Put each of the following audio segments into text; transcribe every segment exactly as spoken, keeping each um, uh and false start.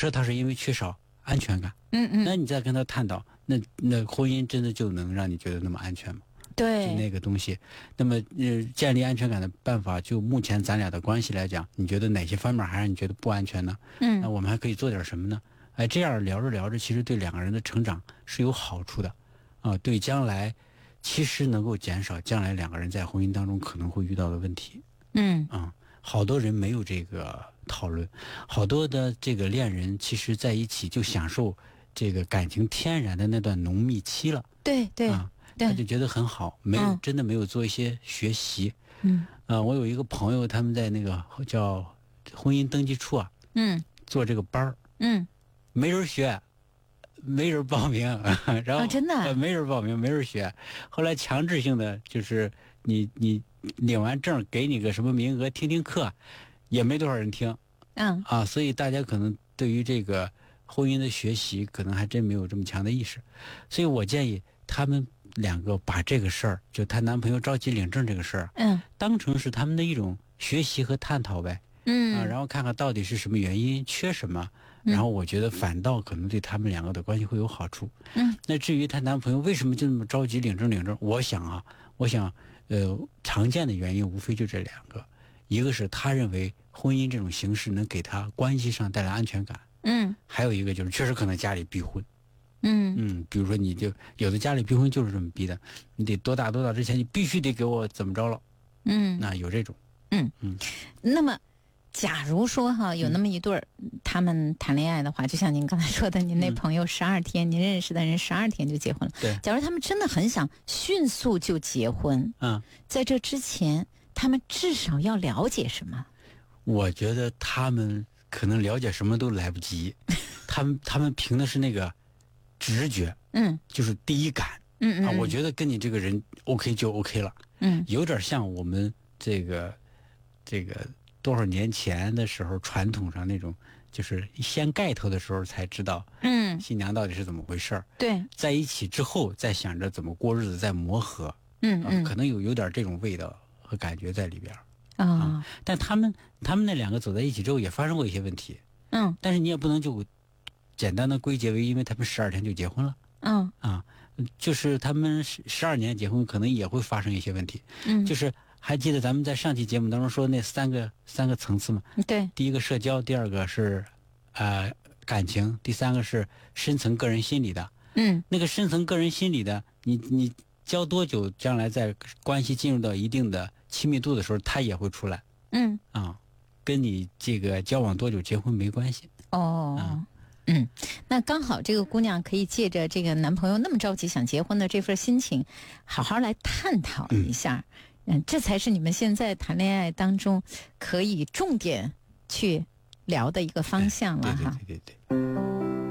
设他是因为缺少安全感， 嗯嗯， 那你再跟他探讨，那那婚姻真的就能让你觉得那么安全吗？ 对， 就那个东西。那么呃，建立安全感的办法，就目前咱俩的关系来讲，你觉得哪些方面还让你觉得不安全呢？ 嗯， 那我们还可以做点什么呢？哎，这样聊着聊着，其实对两个人的成长是有好处的，啊，对将来其实能够减少将来两个人在婚姻当中可能会遇到的问题。 嗯啊，好多人没有这个讨论，好多的这个恋人其实在一起就享受这个感情天然的那段浓密期了。 对对、 啊， 对， 他就觉得很好，没有、 嗯、 真的没有做一些学习。 嗯， 啊，我有一个朋友，他们在那个叫婚姻登记处啊， 嗯， 做这个班儿， 嗯， 没人学，没人报名，然后、 哦、真的、 呃、没人报名，没人学，后来强制性的就是你你领完证给你个什么名额听听课，也没多少人听。 嗯啊，所以大家可能对于这个婚姻的学习，可能还真没有这么强的意识。所以我建议他们两个把这个事儿，就她男朋友着急领证这个事儿， 嗯， 当成是他们的一种学习和探讨呗。 嗯啊，然后看看到底是什么原因，缺什么，然后我觉得反倒可能对他们两个的关系会有好处。 嗯， 那至于她男朋友为什么就那么着急领证领证，我想啊，我想呃，常见的原因无非就这两个，一个是他认为婚姻这种形式能给他关系上带来安全感， 嗯， 还有一个就是确实可能家里逼婚。 嗯嗯，比如说你就有的家里逼婚就是这么逼的，你得多大多大之前你必须得给我怎么着了。 嗯， 那有这种。 嗯嗯， 那么假如说哈有那么一对儿、嗯、他们谈恋爱的话，就像您刚才说的，您那朋友十二天、嗯、您认识的人十二天就结婚了。 对， 假如他们真的很想迅速就结婚， 嗯， 在这之前他们至少要了解什么？ 我觉得他们可能了解什么都来不及，他们他们凭的是那个直觉， 嗯， 就是第一感， 嗯嗯啊，我觉得跟你这个人 OK 就 OK 了， 嗯， 有点像我们这个这个多少年前的时候传统上那种，就是掀盖头的时候才知道， 嗯， 新娘到底是怎么回事儿， 对， 在一起之后再想着怎么过日子，再磨合， 嗯嗯、 啊，可能有有点这种味道和感觉在里边。 啊、 啊，但他们他们那两个走在一起之后也发生过一些问题， 嗯， 但是你也不能就简单的归结为因为他们十二天就结婚了， 嗯啊，就是他们十十二年结婚可能也会发生一些问题， 嗯， 就是还记得咱们在上期节目当中说那三个三个层次吗？ 对， 第一个社交，第二个是呃感情，第三个是深层个人心理的， 嗯， 那个深层个人心理的，你你交多久，将来在关系进入到一定的亲密度的时候，它也会出来。 嗯啊，跟你这个交往多久结婚没关系。 哦， 啊、 嗯，那刚好这个姑娘可以借着这个男朋友那么着急想结婚的这份心情，好好来探讨一下，嗯，嗯这才是你们现在谈恋爱当中可以重点去聊的一个方向了哈。 对对对对对。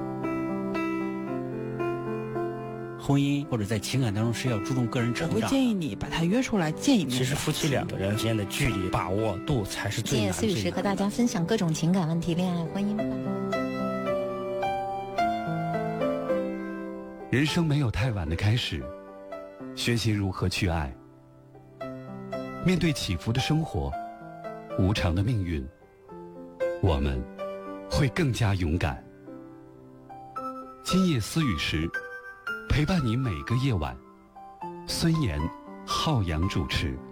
婚姻或者在情感当中是要注重个人成长。 我会建议你把他约出来见一面。 其实夫妻两个人之间的距离把握度才是最难的。 今夜思雨时和大家分享各种情感问题、恋爱、婚姻。 人生没有太晚的开始，学习如何去爱。面对起伏的生活，无常的命运，我们会更加勇敢。今夜思雨时，陪伴你每个夜晚。孙岩、浩洋主持。